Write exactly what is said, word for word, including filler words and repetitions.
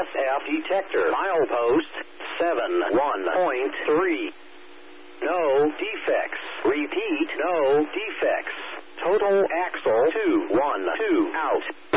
F detector. Milepost seven one point three. No defects. Repeat, no defects. Total axle two one two out.